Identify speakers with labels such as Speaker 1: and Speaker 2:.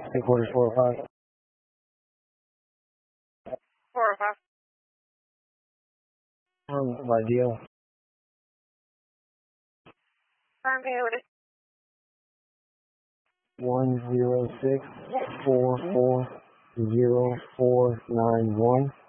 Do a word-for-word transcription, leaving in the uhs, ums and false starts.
Speaker 1: Headquarters four oh five.
Speaker 2: four oh five.
Speaker 1: Um, by deal.
Speaker 2: Firm pay order.
Speaker 1: One zero six four four zero four nine one.